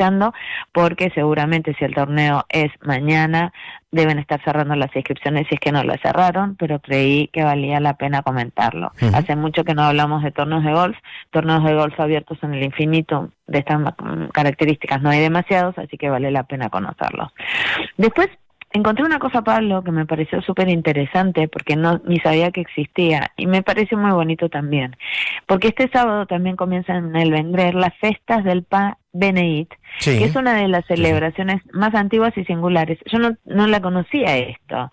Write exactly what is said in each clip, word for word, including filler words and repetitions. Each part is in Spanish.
escuchando, porque seguramente si el torneo es mañana, deben estar cerrando las inscripciones si es que no lo cerraron, pero creí que valía la pena comentarlo. Uh-huh. Hace mucho que no hablamos de torneos de golf, torneos de golf abiertos en el infinito, de estas características no hay demasiados, así que vale la pena conocerlos. Después, encontré una cosa, Pablo, que me pareció súper interesante, porque no ni sabía que existía, y me pareció muy bonito también, porque este sábado también comienzan en el Vendrell las festas del Pa Beneit, sí, que es una de las celebraciones sí. más antiguas y singulares. Yo no, no la conocía esto,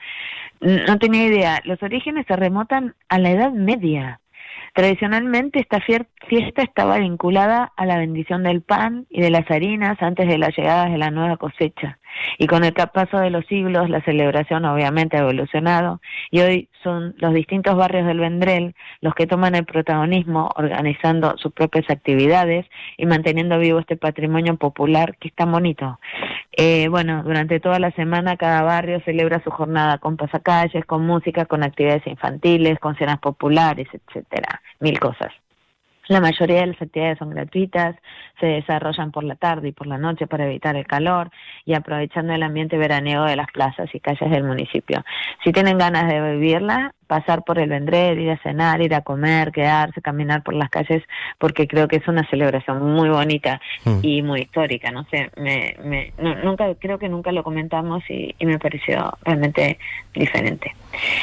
no tenía idea. Los orígenes se remontan a la Edad Media. Tradicionalmente esta fiesta estaba vinculada a la bendición del pan y de las harinas antes de la llegada de la nueva cosecha. Y con el paso de los siglos la celebración obviamente ha evolucionado y hoy son los distintos barrios del Vendrell los que toman el protagonismo organizando sus propias actividades y manteniendo vivo este patrimonio popular que es tan bonito. Eh, bueno, durante toda la semana cada barrio celebra su jornada con pasacalles, con música, con actividades infantiles, con cenas populares, etcétera, mil cosas. La mayoría de las actividades son gratuitas, se desarrollan por la tarde y por la noche para evitar el calor y aprovechando el ambiente veraniego de las plazas y calles del municipio. Si tienen ganas de vivirla, pasar por el Vendrell, ir a cenar, ir a comer, quedarse, caminar por las calles, porque creo que es una celebración muy bonita mm. y muy histórica. No sé, me, me, no, nunca creo que nunca lo comentamos y, y me pareció realmente diferente.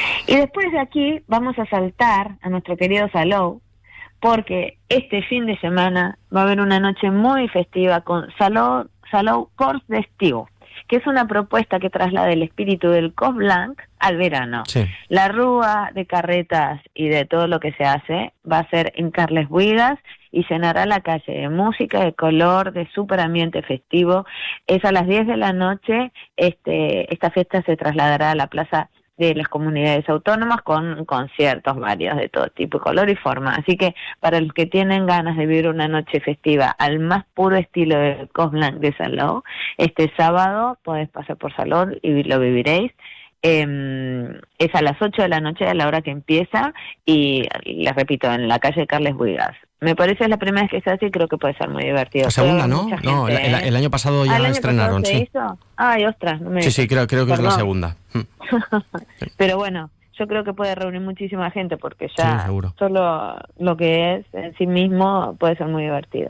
Y después de aquí vamos a saltar a nuestro querido Salou, porque este fin de semana va a haber una noche muy festiva con Salou, Salou Corts d'Estiu, que es una propuesta que traslada el espíritu del Cos Blanc al verano. Sí. La rúa de carretas y de todo lo que se hace va a ser en Carles Buïgas y llenará la calle de música, de color, de súper ambiente festivo. Es a las diez de la noche, este, esta fiesta se trasladará a la plaza de las comunidades autónomas con conciertos varios de todo tipo, color y forma. Así que para los que tienen ganas de vivir una noche festiva al más puro estilo del Cos Blanc de Salou, este sábado podés pasar por Salou y lo viviréis. Eh, es a las ocho de la noche a la hora que empieza y les repito, en la calle Carles Buïgas. Me parece es la primera vez que se hace y creo que puede ser muy divertido. La segunda, Pero ¿no? gente, no, el, el, el año pasado ya la estrenaron, pasado sí. Hizo? Ay, ostras, no me Sí, sí, creo, creo que Perdón. es la segunda. Pero bueno, yo creo que puede reunir muchísima gente porque ya sí, solo lo que es en sí mismo puede ser muy divertido.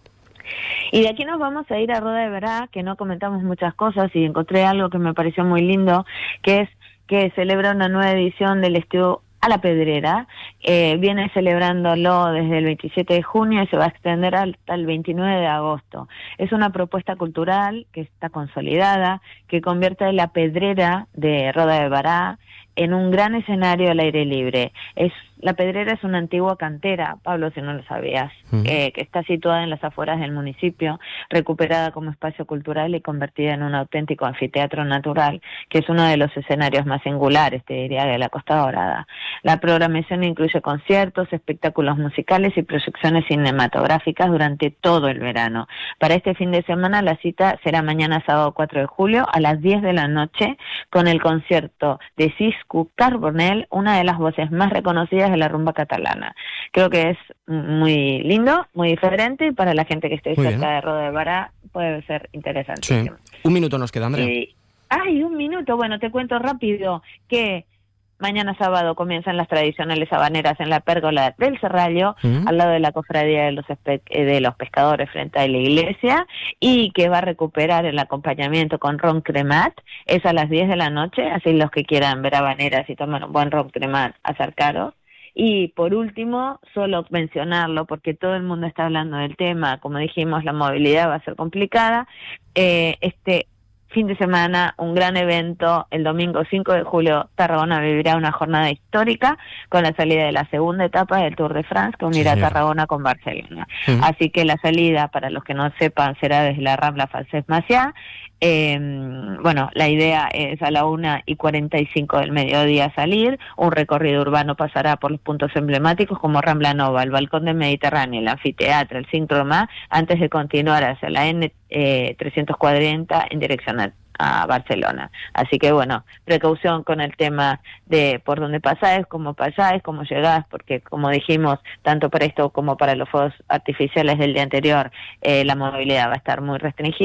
Y de aquí nos vamos a ir a Roda de Berà, que no comentamos muchas cosas y encontré algo que me pareció muy lindo, que es que celebra una nueva edición del Estiu a la Pedrera. Eh, viene celebrándolo desde el veintisiete de junio y se va a extender hasta el veintinueve de agosto. Es una propuesta cultural que está consolidada, que convierte la Pedrera de Roda de Berà en un gran escenario al aire libre. Es La Pedrera es una antigua cantera, Pablo, si no lo sabías, uh-huh. eh, que está situada en las afueras del municipio, recuperada como espacio cultural y convertida en un auténtico anfiteatro natural, que es uno de los escenarios más singulares, te diría, de la Costa Dorada. La programación incluye conciertos, espectáculos musicales y proyecciones cinematográficas durante todo el verano. Para este fin de semana la cita será mañana sábado cuatro de julio a las diez de la noche con el concierto de Cisco Carbonell, una de las voces más reconocidas de la rumba catalana. Creo que es muy lindo, muy diferente y para la gente que esté muy cerca bien. de Roda de Berà puede ser interesante. Sí. Un minuto nos queda, Andrea. Y, ay, un minuto. Bueno, te cuento rápido que mañana sábado comienzan las tradicionales habaneras en la pérgola del Serrallo, uh-huh. al lado de la cofradía de los, espe- de los pescadores frente a la iglesia, y que va a recuperar el acompañamiento con ron cremat. Es a las diez de la noche, así los que quieran ver habaneras y tomar un buen ron cremat, acercaros. Y por último, solo mencionarlo, porque todo el mundo está hablando del tema, como dijimos, la movilidad va a ser complicada, eh, este fin de semana, un gran evento, el domingo cinco de julio, Tarragona vivirá una jornada histórica con la salida de la segunda etapa del Tour de France que unirá sí, Tarragona con Barcelona. Uh-huh. Así que la salida, para los que no sepan, será desde la Rambla Francesc Macià. Eh, bueno, la idea es a la una y cuarenta y cinco del mediodía salir. Un recorrido urbano pasará por los puntos emblemáticos como Rambla Nova, el Balcón del Mediterráneo, el Anfiteatro, el Cinc Romà, antes de continuar hacia la N trescientos cuarenta en dirección a a Barcelona. Así que bueno, precaución con el tema de por dónde pasáis, cómo pasáis, cómo llegás, porque como dijimos, tanto para esto como para los fuegos artificiales del día anterior, eh, la movilidad va a estar muy restringida.